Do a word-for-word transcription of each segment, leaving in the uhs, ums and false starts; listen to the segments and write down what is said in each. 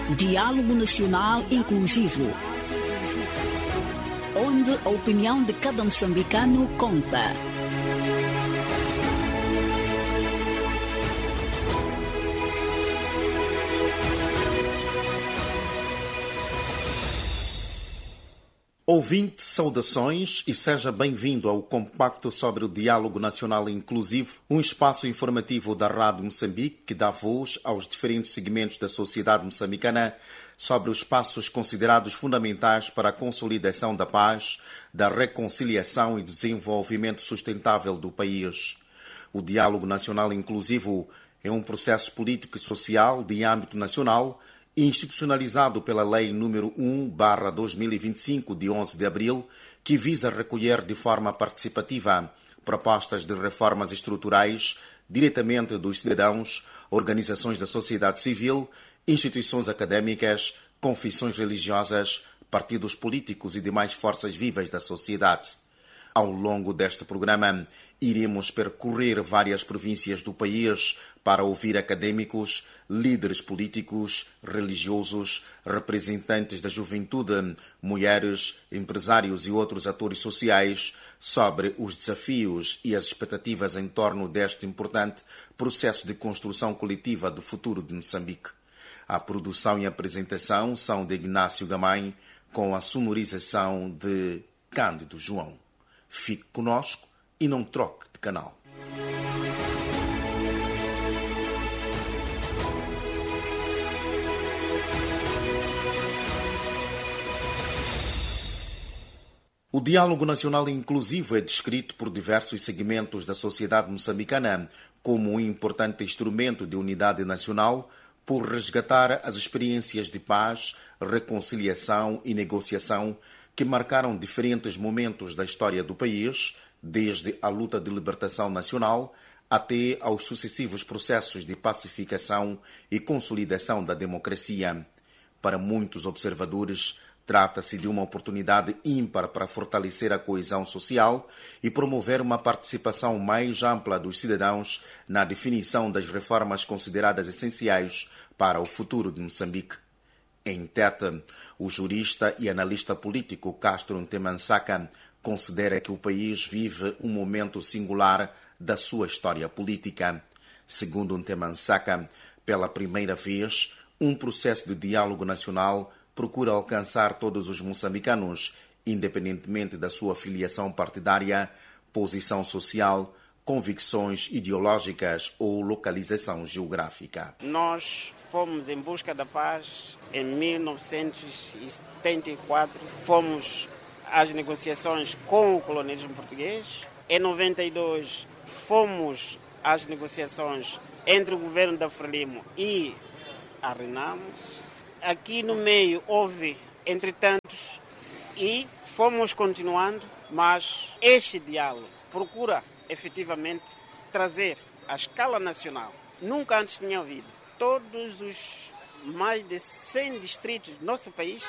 Diálogo Nacional Inclusivo, onde a opinião de cada moçambicano conta. Ouvinte, saudações e seja bem-vindo ao compacto sobre o Diálogo Nacional Inclusivo, um espaço informativo da Rádio Moçambique que dá voz aos diferentes segmentos da sociedade moçambicana sobre os passos considerados fundamentais para a consolidação da paz, da reconciliação e do desenvolvimento sustentável do país. O Diálogo Nacional Inclusivo é um processo político e social de âmbito nacional institucionalizado pela Lei número um barra dois mil e vinte e cinco, de onze de abril, que visa recolher de forma participativa propostas de reformas estruturais diretamente dos cidadãos, organizações da sociedade civil, instituições académicas, confissões religiosas, partidos políticos e demais forças vivas da sociedade. Ao longo deste programa, iremos percorrer várias províncias do país para ouvir académicos, líderes políticos, religiosos, representantes da juventude, mulheres, empresários e outros atores sociais sobre os desafios e as expectativas em torno deste importante processo de construção coletiva do futuro de Moçambique. A produção e a apresentação são de Ignácio Gamay, com a sonorização de Cândido João. Fique conosco e não troque de canal. O Diálogo Nacional Inclusivo é descrito por diversos segmentos da sociedade moçambicana como um importante instrumento de unidade nacional por resgatar as experiências de paz, reconciliação e negociação que marcaram diferentes momentos da história do país, desde a luta de libertação nacional até aos sucessivos processos de pacificação e consolidação da democracia. Para muitos observadores, trata-se de uma oportunidade ímpar para fortalecer a coesão social e promover uma participação mais ampla dos cidadãos na definição das reformas consideradas essenciais para o futuro de Moçambique. Em Tete, o jurista e analista político Castro Ntemansaca considera que o país vive um momento singular da sua história política. Segundo Ntemansaca, pela primeira vez, um processo de diálogo nacional procura alcançar todos os moçambicanos, independentemente da sua filiação partidária, posição social, convicções ideológicas ou localização geográfica. Nós fomos em busca da paz em mil novecentos e setenta e quatro, fomos às negociações com o colonialismo português. Em noventa e dois, fomos às negociações entre o governo da Frelimo e a Renamo. Aqui no meio houve, entretanto, e fomos continuando, mas este diálogo procura efetivamente trazer à escala nacional. Nunca antes tinha havido. Todos os mais de cem distritos do nosso país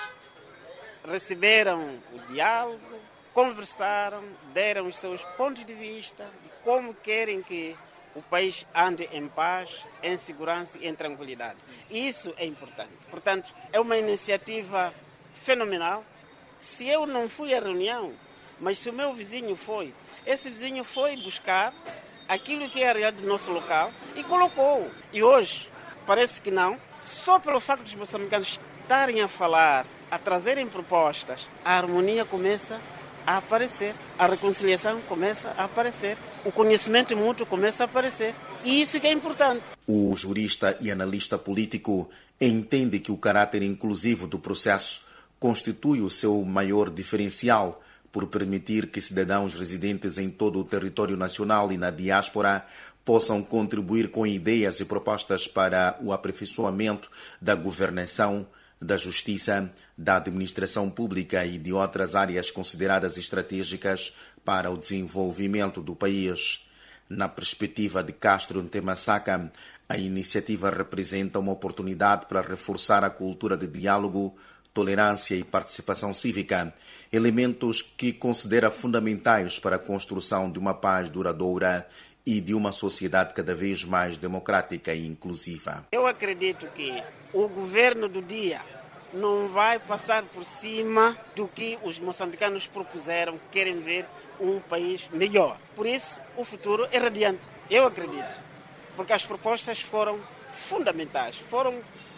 receberam o diálogo, conversaram, deram os seus pontos de vista de como querem que o país ande em paz, em segurança e em tranquilidade. E isso é importante. Portanto, é uma iniciativa fenomenal. Se eu não fui à reunião, mas se o meu vizinho foi, esse vizinho foi buscar aquilo que é a realidade do nosso local e colocou. E hoje, parece que não, só pelo facto dos moçambicanos estarem a falar, a trazerem propostas, a harmonia começa a aparecer, a reconciliação começa a aparecer, o conhecimento mútuo começa a aparecer. E isso que é importante. O jurista e analista político entende que o caráter inclusivo do processo constitui o seu maior diferencial por permitir que cidadãos residentes em todo o território nacional e na diáspora possam contribuir com ideias e propostas para o aperfeiçoamento da governação, da justiça, da administração pública e de outras áreas consideradas estratégicas para o desenvolvimento do país. Na perspectiva de Castro Ntemansaca, a iniciativa representa uma oportunidade para reforçar a cultura de diálogo, tolerância e participação cívica, elementos que considera fundamentais para a construção de uma paz duradoura e de uma sociedade cada vez mais democrática e inclusiva. Eu acredito que o governo do dia não vai passar por cima do que os moçambicanos propuseram, querem ver um país melhor. Por isso, o futuro é radiante, eu acredito, porque as propostas foram fundamentais, foram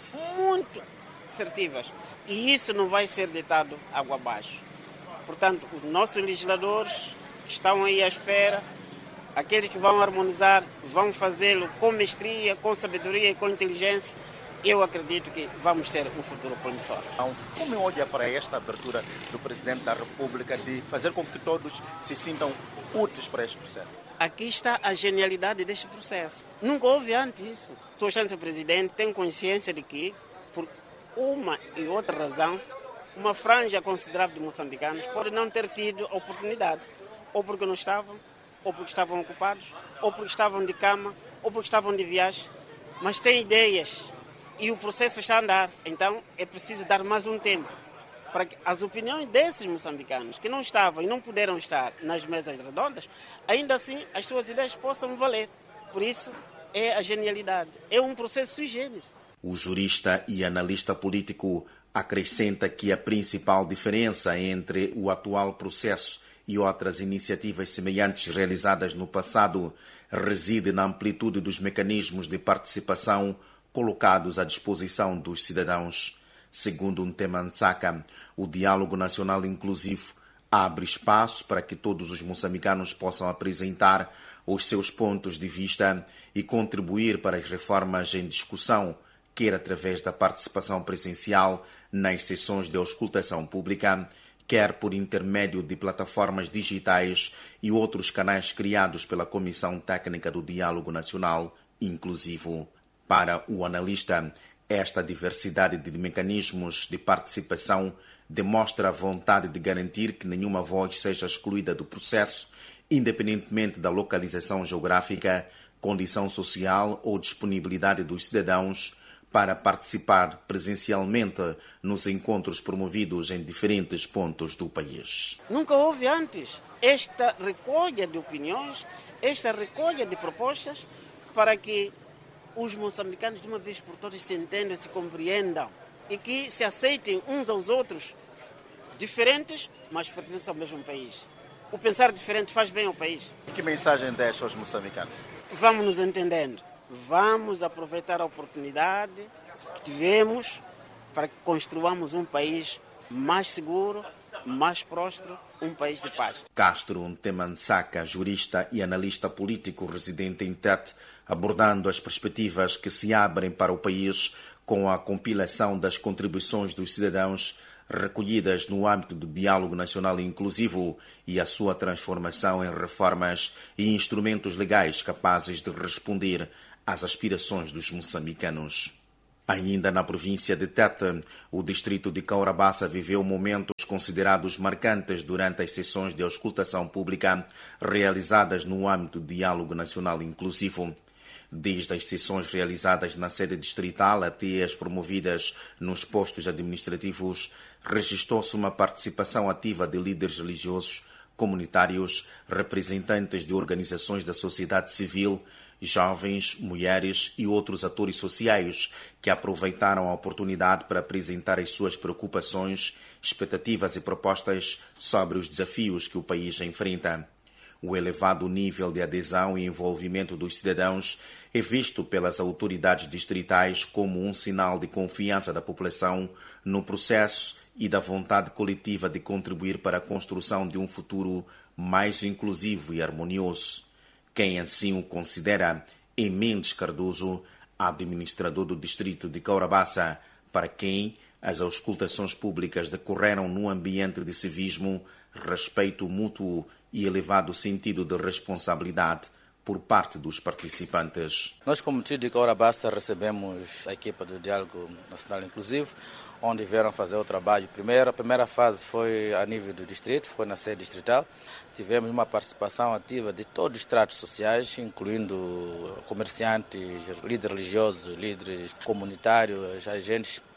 muito assertivas, e isso não vai ser deitado água abaixo. Portanto, os nossos legisladores que estão aí à espera, aqueles que vão harmonizar, vão fazê-lo com mestria, com sabedoria e com inteligência. Eu acredito que vamos ter um futuro promissor. Como olha para esta abertura do Presidente da República de fazer com que todos se sintam úteis para este processo? Aqui está a genialidade deste processo. Nunca houve antes isso. Sua Excelência Presidente tem consciência de que, por uma e outra razão, uma franja considerável de moçambicanos pode não ter tido a oportunidade, ou porque não estavam, ou porque estavam ocupados, ou porque estavam de cama, ou porque estavam de viagem, mas têm ideias e o processo está a andar. Então é preciso dar mais um tempo para que as opiniões desses moçambicanos que não estavam e não puderam estar nas mesas redondas, ainda assim as suas ideias possam valer. Por isso é a genialidade, é um processo sui generis. O jurista e analista político acrescenta que a principal diferença entre o atual processo e outras iniciativas semelhantes realizadas no passado reside na amplitude dos mecanismos de participação colocados à disposição dos cidadãos. Segundo Ntemantsaka, o diálogo nacional inclusivo abre espaço para que todos os moçambicanos possam apresentar os seus pontos de vista e contribuir para as reformas em discussão, quer através da participação presencial nas sessões de auscultação pública, quer por intermédio de plataformas digitais e outros canais criados pela Comissão Técnica do Diálogo Nacional Inclusivo. Para o analista, esta diversidade de mecanismos de participação demonstra a vontade de garantir que nenhuma voz seja excluída do processo, independentemente da localização geográfica, condição social ou disponibilidade dos cidadãos para participar presencialmente nos encontros promovidos em diferentes pontos do país. Nunca houve antes esta recolha de opiniões, esta recolha de propostas para que os moçambicanos de uma vez por todas se entendam, se compreendam e que se aceitem uns aos outros, diferentes, mas pertencem ao mesmo país. O pensar diferente faz bem ao país. Que mensagem deixa aos moçambicanos? Vamos nos entendendo. Vamos aproveitar a oportunidade que tivemos para que construamos um país mais seguro, mais próspero, um país de paz. Castro Ntemantsaka, jurista e analista político residente em Tete, abordando as perspectivas que se abrem para o país com a compilação das contribuições dos cidadãos recolhidas no âmbito do diálogo nacional inclusivo e a sua transformação em reformas e instrumentos legais capazes de responder às aspirações dos moçambicanos. Ainda na província de Tete, o distrito de Caurabassa viveu momentos considerados marcantes durante as sessões de auscultação pública realizadas no âmbito do diálogo nacional inclusivo. Desde as sessões realizadas na sede distrital até as promovidas nos postos administrativos, registrou-se uma participação ativa de líderes religiosos, comunitários, representantes de organizações da sociedade civil, jovens, mulheres e outros atores sociais que aproveitaram a oportunidade para apresentar as suas preocupações, expectativas e propostas sobre os desafios que o país enfrenta. O elevado nível de adesão e envolvimento dos cidadãos é visto pelas autoridades distritais como um sinal de confiança da população no processo e da vontade coletiva de contribuir para a construção de um futuro mais inclusivo e harmonioso. Quem assim o considera é Mendes Cardoso, administrador do distrito de Caurabassa, para quem as auscultações públicas decorreram num ambiente de civismo, respeito mútuo e elevado sentido de responsabilidade por parte dos participantes. Nós, como distrito de Caurabassa, recebemos a equipa do Diálogo Nacional Inclusivo, onde vieram fazer o trabalho. Primeiro, a primeira fase foi a nível do distrito, foi na sede distrital. Tivemos uma participação ativa de todos os estratos sociais, incluindo comerciantes, líderes religiosos, líderes comunitários, agentes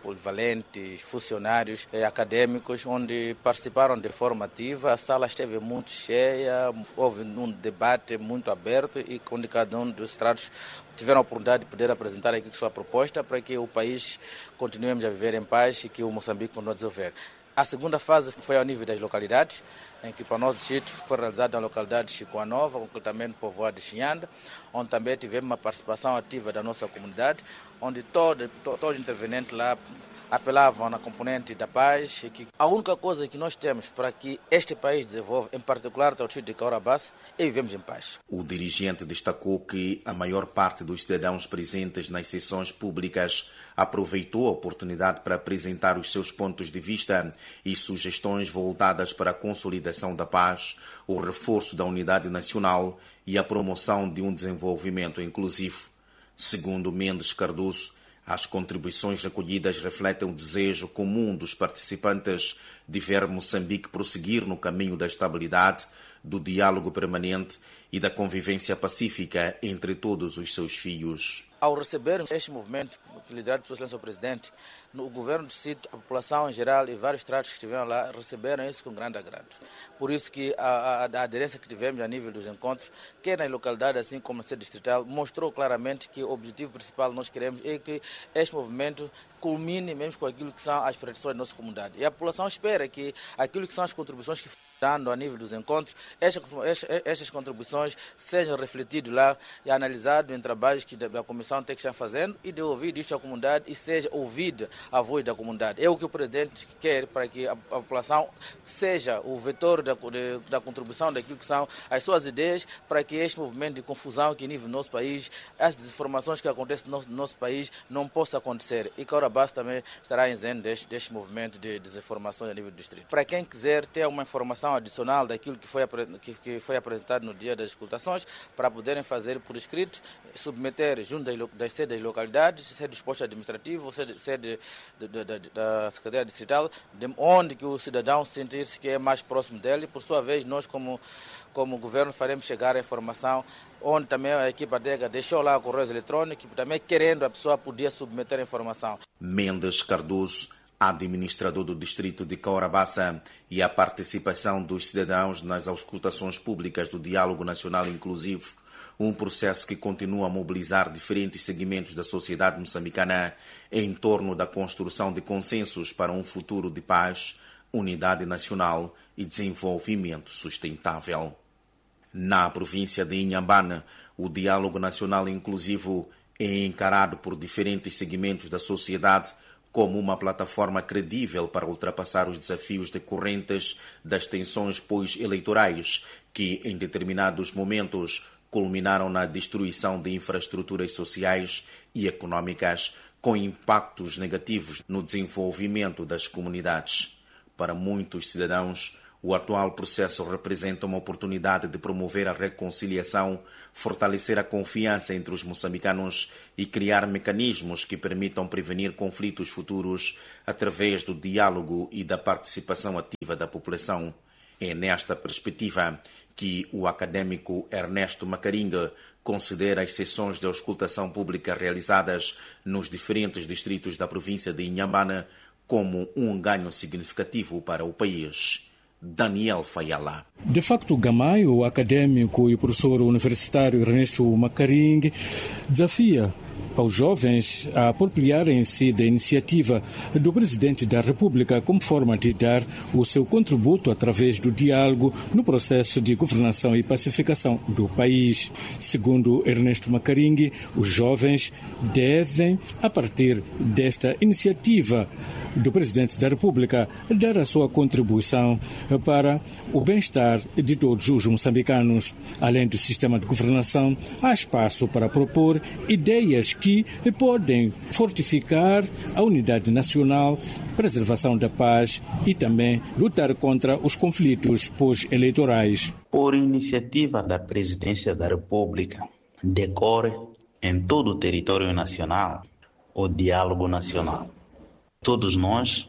polivalentes, funcionários eh, acadêmicos, onde participaram de forma ativa. A sala esteve muito cheia, houve um debate muito aberto e onde cada um dos estrados tiveram a oportunidade de poder apresentar aqui sua proposta para que o país continuemos a viver em paz e que o Moçambique continue a desenvolver. A segunda fase foi ao nível das localidades, em que para nós o distrito foi realizado na localidade de Chicoa Nova, concretamente no povoado de Xinhanda, onde também tivemos uma participação ativa da nossa comunidade, onde todo, todo, todo interveniente lá apelavam na componente da paz, e que a única coisa que nós temos para que este país desenvolva, em particular o distrito de Cahora Bassa, é vivemos em paz. O dirigente destacou que a maior parte dos cidadãos presentes nas sessões públicas aproveitou a oportunidade para apresentar os seus pontos de vista e sugestões voltadas para a consolidação da paz, o reforço da unidade nacional e a promoção de um desenvolvimento inclusivo. Segundo Mendes Cardoso, as contribuições recolhidas refletem o desejo comum dos participantes de ver Moçambique prosseguir no caminho da estabilidade, do diálogo permanente e da convivência pacífica entre todos os seus filhos. Ao receber este movimento, liderado pelo Excelência Presidente, no governo do distrito, a população em geral e vários tratos que estiveram lá receberam isso com grande agrado. Por isso que a, a, a aderência que tivemos a nível dos encontros, quer na localidade assim como na sede distrital, mostrou claramente que o objetivo principal que nós queremos é que este movimento culmine mesmo com aquilo que são as pretensões da nossa comunidade. E a população espera que aquilo que são as contribuições que dando a nível dos encontros, estas, estas contribuições sejam refletidas lá e analisadas em trabalhos que a Comissão tem que estar fazendo e de ouvir isto à comunidade e seja ouvida a voz da comunidade. É o que o Presidente quer para que a, a população seja o vetor da, de, da contribuição daquilo que são as suas ideias para que este movimento de confusão que nível do nosso país, as desinformações que acontecem no nosso, no nosso país não possa acontecer. E Cahora Bassa também estará isento deste, deste movimento de desinformação a nível do distrito. Para quem quiser ter uma informação adicional daquilo que foi, que, que foi apresentado no dia das escutações, para poderem fazer por escrito, submeter junto das, das sedes das localidades, sede do posto administrativo, sede, sede de, de, de, da Secretaria Distrital, de onde que o cidadão sentir-se que é mais próximo dele. Por sua vez, nós como, como governo faremos chegar a informação onde também a equipa DEGA deixou lá o correio eletrônico, também querendo a pessoa podia submeter a informação. Mendes Cardoso, administrador do distrito de Cahora Bassa, e a participação dos cidadãos nas auscultações públicas do Diálogo Nacional Inclusivo, um processo que continua a mobilizar diferentes segmentos da sociedade moçambicana em torno da construção de consensos para um futuro de paz, unidade nacional e desenvolvimento sustentável. Na província de Inhambane, o Diálogo Nacional Inclusivo é encarado por diferentes segmentos da sociedade como uma plataforma credível para ultrapassar os desafios decorrentes das tensões pós-eleitorais que, em determinados momentos, culminaram na destruição de infraestruturas sociais e econômicas, com impactos negativos no desenvolvimento das comunidades. Para muitos cidadãos, o atual processo representa uma oportunidade de promover a reconciliação, fortalecer a confiança entre os moçambicanos e criar mecanismos que permitam prevenir conflitos futuros através do diálogo e da participação ativa da população. É nesta perspectiva que o acadêmico Ernesto Macaringa considera as sessões de auscultação pública realizadas nos diferentes distritos da província de Inhambane como um ganho significativo para o país. Daniel Fayala. De facto, Gamay, o acadêmico e professor universitário Ernesto Macaringa, desafia aos jovens a apropriarem-se da iniciativa do Presidente da República como forma de dar o seu contributo através do diálogo no processo de governação e pacificação do país. Segundo Ernesto Macaringa, os jovens devem, a partir desta iniciativa do Presidente da República, dar a sua contribuição para o bem-estar de todos os moçambicanos. Além do sistema de governação, há espaço para propor ideias que podem fortificar a unidade nacional, preservação da paz e também lutar contra os conflitos pós-eleitorais. Por iniciativa da Presidência da República, decorre em todo o território nacional o diálogo nacional. Todos nós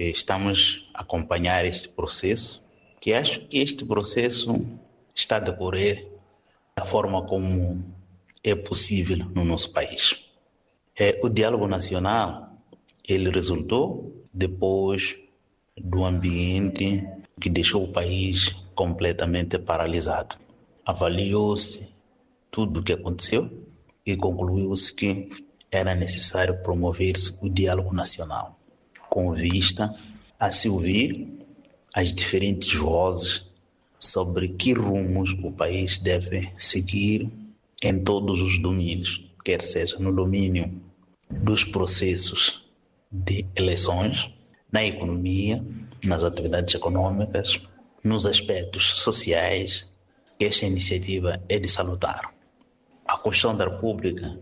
estamos a acompanhar este processo, que acho que este processo está a decorrer da forma como é possível no nosso país. É, o diálogo nacional Ele resultou depois do ambiente que deixou o país completamente paralisado. Avaliou-se tudo o que aconteceu e concluiu-se que era necessário promover-se o diálogo nacional, com vista a se ouvir as diferentes vozes sobre que rumos o país deve seguir em todos os domínios, quer seja no domínio dos processos de eleições, na economia, nas atividades econômicas, nos aspectos sociais. Esta iniciativa é de salutar. A Constituição da República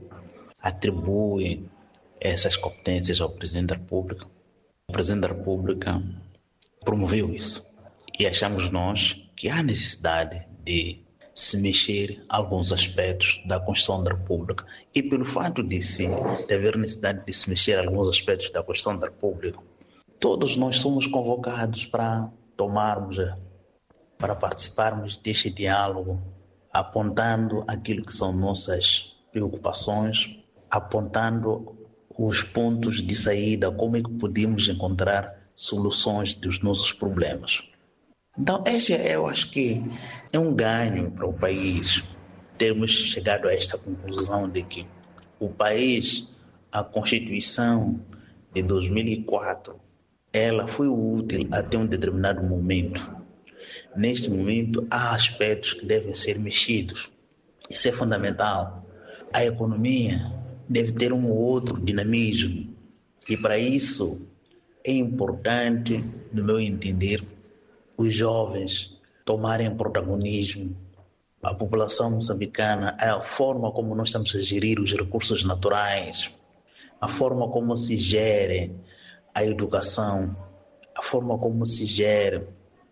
atribui essas competências ao Presidente da República. O Presidente da República promoveu isso. E achamos nós que há necessidade de se mexer alguns aspectos da Constituição da República. E pelo fato de, se, de haver necessidade de se mexer alguns aspectos da Constituição da República, todos nós somos convocados para tomarmos, para participarmos deste diálogo, apontando aquilo que são nossas preocupações, apontando os pontos de saída, como é que podemos encontrar soluções dos nossos problemas. Então, este eu acho que é um ganho para o país termos chegado a esta conclusão de que o país, a Constituição de dois mil e quatro, ela foi útil até um determinado momento. Neste momento, há aspectos que devem ser mexidos. Isso é fundamental. A economia deve ter um outro dinamismo. E para isso é importante, no meu entender, os jovens tomarem protagonismo. A população moçambicana, a forma como nós estamos a gerir os recursos naturais, a forma como se gere a educação, a forma como se gere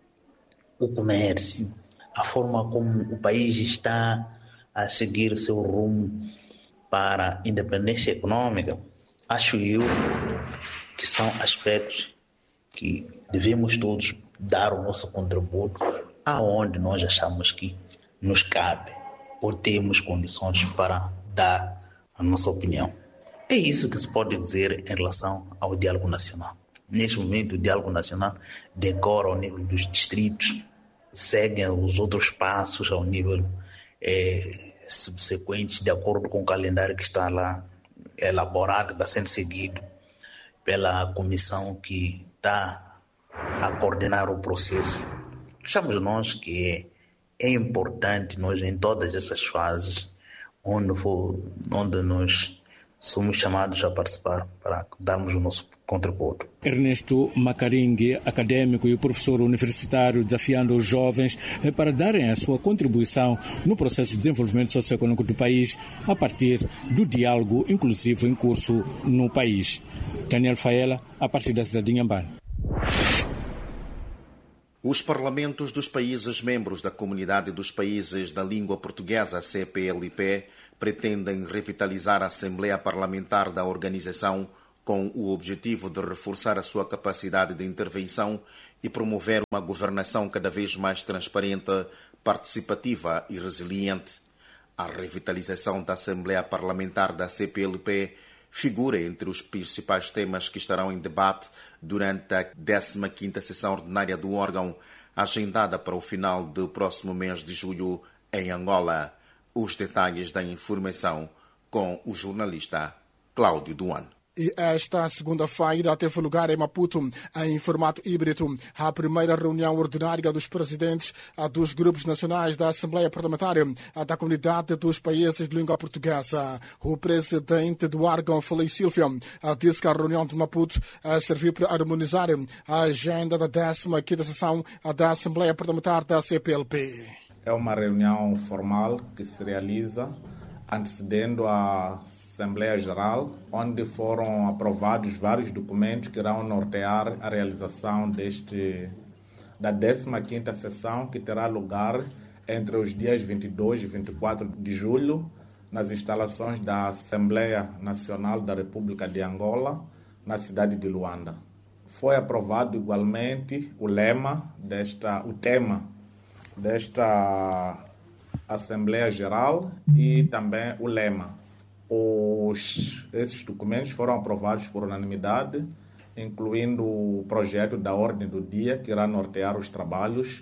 o comércio, a forma como o país está a seguir o seu rumo para a independência econômica, acho eu que são aspectos que devemos todos dar o nosso contributo aonde nós achamos que nos cabe ou temos condições para dar a nossa opinião. É isso que se pode dizer em relação ao diálogo nacional. Neste momento, o diálogo nacional decora ao nível dos distritos, segue os outros passos ao nível eh, subsequente, de acordo com o calendário que está lá elaborado, está sendo seguido pela comissão que está a coordenar o processo. Achamos nós que é, é importante nós, em todas essas fases, onde, for, onde nós somos chamados a participar para darmos o nosso contributo. Ernesto Macaringue, acadêmico e professor universitário, desafiando os jovens para darem a sua contribuição no processo de desenvolvimento socioeconômico do país a partir do diálogo inclusivo em curso no país. Daniel Faela, a partir da cidade de Inhambane. Os parlamentos dos países membros da Comunidade dos Países da Língua Portuguesa, C P L P, pretendem revitalizar a Assembleia Parlamentar da organização com o objetivo de reforçar a sua capacidade de intervenção e promover uma governação cada vez mais transparente, participativa e resiliente. A revitalização da Assembleia Parlamentar da C P L P figura entre os principais temas que estarão em debate durante a décima quinta sessão ordinária do órgão, agendada para o final do próximo mês de julho em Angola. Os detalhes da informação com o jornalista Cláudio Duan. E esta segunda-feira teve lugar em Maputo, em formato híbrido, a primeira reunião ordinária dos presidentes dos grupos nacionais da Assembleia Parlamentar da Comunidade dos Países de Língua Portuguesa. O presidente do órgão, Feliz Silvio, disse que a reunião de Maputo serviu para harmonizar a agenda da décima quinta sessão da Assembleia Parlamentar da C P L P. É uma reunião formal que se realiza antecedendo a Assembleia Geral, onde foram aprovados vários documentos que irão nortear a realização deste, da décima quinta sessão, que terá lugar entre os dias vinte e dois e vinte e quatro de julho, nas instalações da Assembleia Nacional da República de Angola, na cidade de Luanda. Foi aprovado igualmente o lema desta, o tema desta Assembleia Geral e também o lema. Os, esses documentos foram aprovados por unanimidade, incluindo o projeto da ordem do dia, que irá nortear os trabalhos.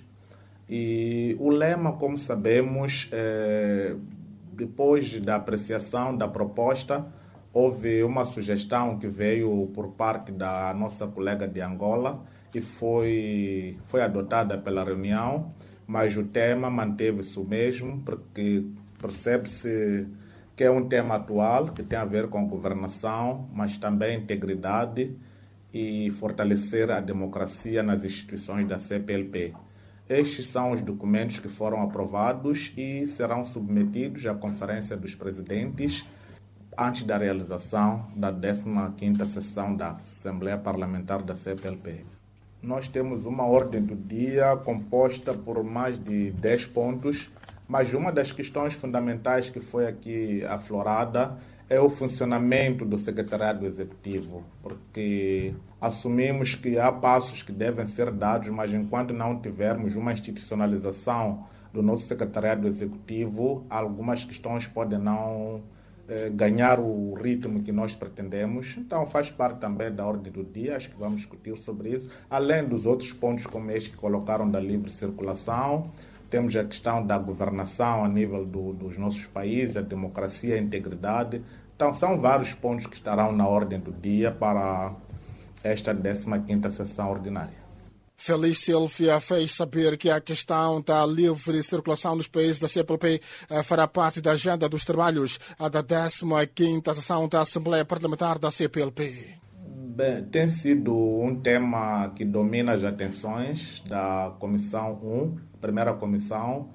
E o lema, como sabemos, é, depois da apreciação da proposta, houve uma sugestão que veio por parte da nossa colega de Angola e foi, foi adotada pela reunião, mas o tema manteve-se o mesmo, porque percebe-se que é um tema atual, que tem a ver com governação, mas também integridade e fortalecer a democracia nas instituições da C P L P. Estes são os documentos que foram aprovados e serão submetidos à Conferência dos Presidentes antes da realização da décima quinta sessão da Assembleia Parlamentar da C P L P. Nós temos uma ordem do dia composta por mais de dez pontos, mas uma das questões fundamentais que foi aqui aflorada é o funcionamento do Secretariado Executivo, porque assumimos que há passos que devem ser dados, mas enquanto não tivermos uma institucionalização do nosso Secretariado Executivo, algumas questões podem não eh, ganhar o ritmo que nós pretendemos. Então faz parte também da ordem do dia, acho que vamos discutir sobre isso, além dos outros pontos como este que colocaram da livre circulação. Temos a questão da governação a nível do, dos nossos países, a democracia, a integridade. Então, são vários pontos que estarão na ordem do dia para esta décima quinta sessão ordinária. Feliz Silvia fez saber que a questão da livre circulação nos países da C P L P fará parte da agenda dos trabalhos da décima quinta sessão da Assembleia Parlamentar da C P L P. Bem, tem sido um tema que domina as atenções da Comissão um, primeira comissão,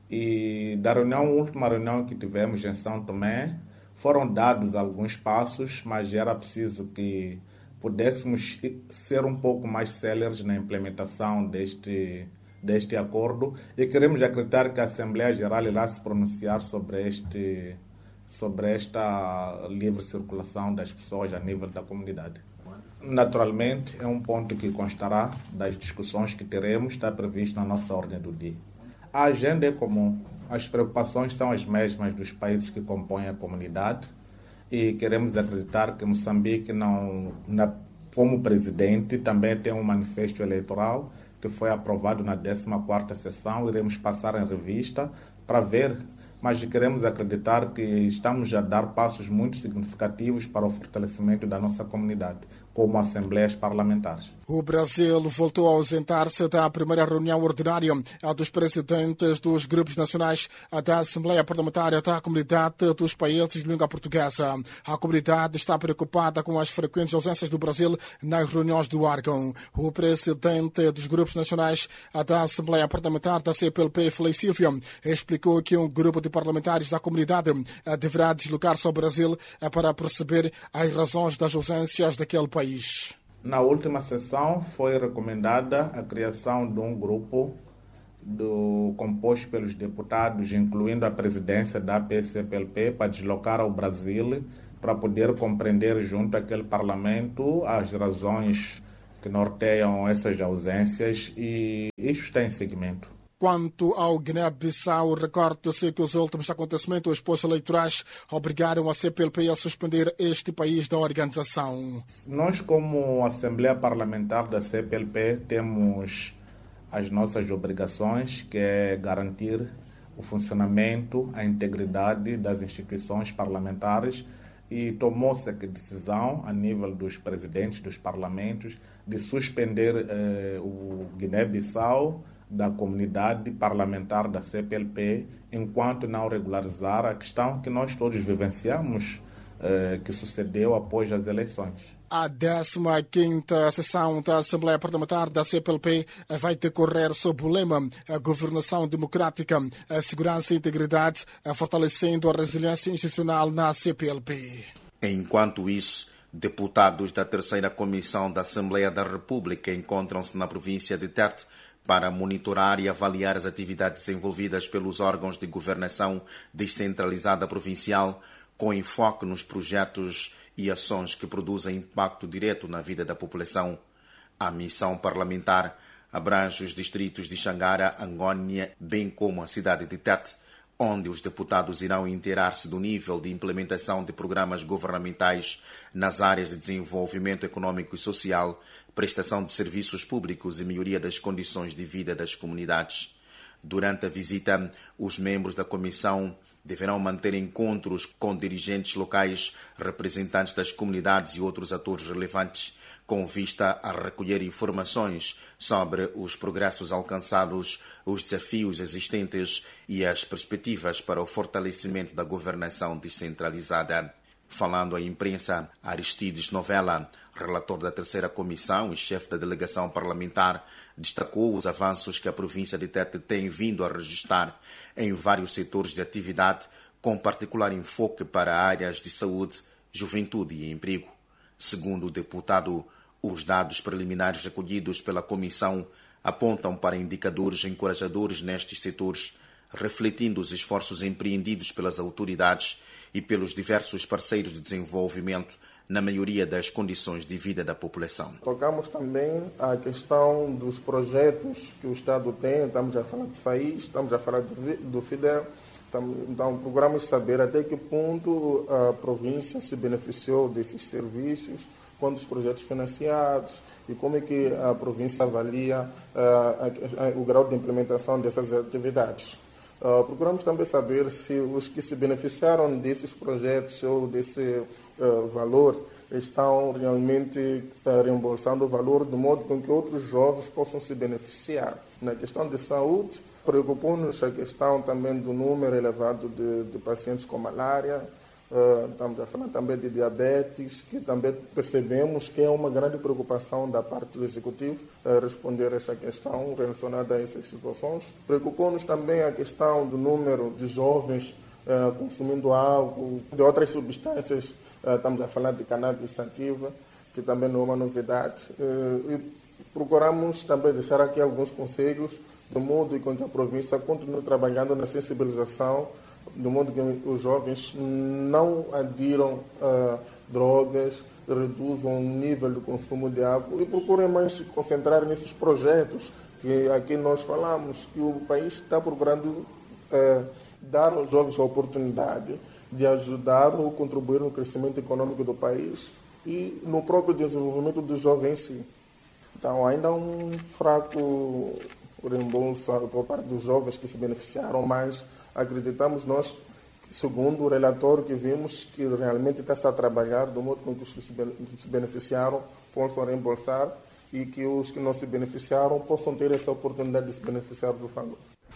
e da reunião, última reunião que tivemos em São Tomé, foram dados alguns passos, mas era preciso que pudéssemos ser um pouco mais céleres na implementação deste, deste acordo, e queremos acreditar que a Assembleia Geral irá se pronunciar sobre, este, sobre esta livre circulação das pessoas a nível da comunidade. Naturalmente, é um ponto que constará das discussões que teremos, está previsto na nossa ordem do dia. A agenda é comum, as preocupações são as mesmas dos países que compõem a comunidade e queremos acreditar que Moçambique, não, na, como presidente, também tem um manifesto eleitoral que foi aprovado na décima quarta sessão, iremos passar em revista para ver, mas queremos acreditar que estamos a dar passos muito significativos para o fortalecimento da nossa comunidade, como assembleias parlamentares. O Brasil voltou a ausentar-se da primeira reunião ordinária dos presidentes dos grupos nacionais da Assembleia Parlamentar da Comunidade dos Países de Língua Portuguesa. A comunidade está preocupada com as frequentes ausências do Brasil nas reuniões do órgão. O presidente dos grupos nacionais da Assembleia Parlamentar da C P L P, Feliz Silvia, explicou que um grupo de parlamentares da comunidade deverá deslocar-se ao Brasil para perceber as razões das ausências daquele país. Na última sessão foi recomendada a criação de um grupo do, composto pelos deputados, incluindo a presidência da C P L P, para deslocar ao Brasil, para poder compreender junto àquele parlamento as razões que norteiam essas ausências, e isso está em seguimento. Quanto ao Guiné-Bissau, recorde-se que os últimos acontecimentos pós-eleitorais obrigaram a C P L P a suspender este país da organização. Nós, como Assembleia Parlamentar da C P L P, temos as nossas obrigações, que é garantir o funcionamento, a integridade das instituições parlamentares, e tomou-se a decisão, a nível dos presidentes dos parlamentos, de suspender eh, o Guiné-Bissau da comunidade parlamentar da C P L P, enquanto não regularizar a questão que nós todos vivenciamos, eh, que sucedeu após as eleições. A décima quinta sessão da Assembleia Parlamentar da C P L P vai decorrer sob o lema a governação democrática, a segurança e integridade, fortalecendo a resiliência institucional na C P L P. Enquanto isso, deputados da terceira Comissão da Assembleia da República encontram-se na província de Tete para monitorar e avaliar as atividades desenvolvidas pelos órgãos de governação descentralizada provincial, com enfoque nos projetos e ações que produzem impacto direto na vida da população. A missão parlamentar abrange os distritos de Xangara, Angônia, bem como a cidade de Tete, onde os deputados irão inteirar-se do nível de implementação de programas governamentais nas áreas de desenvolvimento econômico e social, prestação de serviços públicos e melhoria das condições de vida das comunidades. Durante a visita, os membros da comissão deverão manter encontros com dirigentes locais, representantes das comunidades e outros atores relevantes, com vista a recolher informações sobre os progressos alcançados, os desafios existentes e as perspectivas para o fortalecimento da governação descentralizada. Falando à imprensa, Aristides Novella, relator da terceira comissão e chefe da delegação parlamentar, destacou os avanços que a província de Tete tem vindo a registrar em vários setores de atividade, com particular enfoque para áreas de saúde, juventude e emprego. Segundo o deputado, os dados preliminares recolhidos pela comissão apontam para indicadores encorajadores nestes setores, refletindo os esforços empreendidos pelas autoridades e pelos diversos parceiros de desenvolvimento na maioria das condições de vida da população. Tocamos também a questão dos projetos que o Estado tem, estamos a falar de F A I, estamos a falar do FIDEL, então procuramos saber até que ponto a província se beneficiou desses serviços, quantos projetos financiados e como é que a província avalia uh, a, a, o grau de implementação dessas atividades. Uh, procuramos também saber se os que se beneficiaram desses projetos ou desse uh, valor estão realmente uh, reembolsando o valor de modo com que outros jovens possam se beneficiar. Na questão de saúde, preocupou-nos a questão também do número elevado de, de pacientes com malária. Uh, estamos a falar também de diabetes, que também percebemos que é uma grande preocupação da parte do Executivo uh, responder a essa questão relacionada a essas situações. Preocupou-nos também a questão do número de jovens uh, consumindo álcool, de outras substâncias, uh, estamos a falar de cannabis sativa, que também não é uma novidade. Uh, e procuramos também deixar aqui alguns conselhos do modo com que a província continue trabalhando na sensibilização, do modo que os jovens não adiram a drogas, reduzam o nível de consumo de álcool e procurem mais se concentrar nesses projetos que aqui nós falamos, que o país está procurando eh, dar aos jovens a oportunidade de ajudar ou contribuir no crescimento econômico do país e no próprio desenvolvimento dos jovens em si. Então, ainda há um fraco reembolso por parte dos jovens que se beneficiaram, mas acreditamos nós, segundo o relatório que vimos, que realmente está a trabalhar do modo com que os que se beneficiaram possam reembolsar e que os que não se beneficiaram possam ter essa oportunidade de se beneficiar do valor.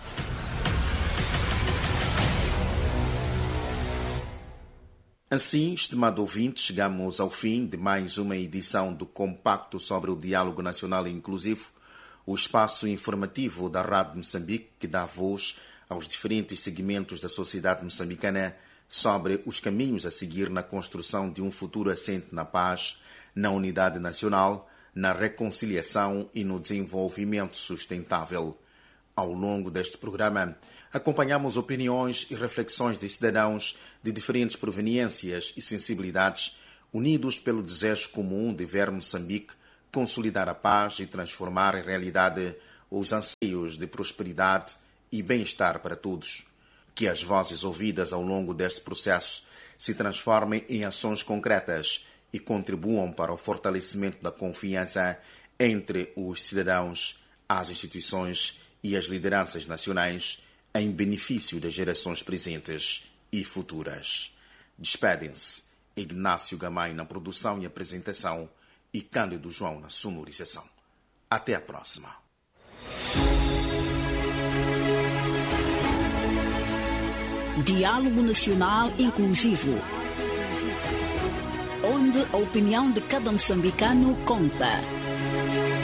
Assim, estimado ouvinte, chegamos ao fim de mais uma edição do Compacto sobre o Diálogo Nacional Inclusivo, o espaço informativo da Rádio Moçambique que dá voz aos diferentes segmentos da sociedade moçambicana sobre os caminhos a seguir na construção de um futuro assente na paz, na unidade nacional, na reconciliação e no desenvolvimento sustentável. Ao longo deste programa, acompanhamos opiniões e reflexões de cidadãos de diferentes proveniências e sensibilidades, unidos pelo desejo comum de ver Moçambique consolidar a paz e transformar em realidade os anseios de prosperidade e bem-estar para todos. Que as vozes ouvidas ao longo deste processo se transformem em ações concretas e contribuam para o fortalecimento da confiança entre os cidadãos, as instituições e as lideranças nacionais em benefício das gerações presentes e futuras. Despedem-se Ignácio Gamay na produção e apresentação e Cândido João na sonorização. Até a próxima. Diálogo Nacional Inclusivo, onde a opinião de cada moçambicano conta.